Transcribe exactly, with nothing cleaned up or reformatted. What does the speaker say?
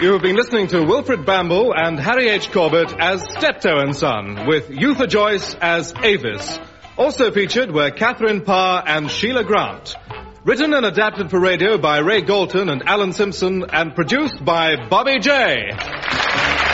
You have been listening to Wilfred Bamble and Harry H. Corbett as Steptoe and Son, with Eutha Joyce as Avis. Also featured were Catherine Parr and Sheila Grant. Written and adapted for radio by Ray Galton and Alan Simpson, and produced by Bobby J.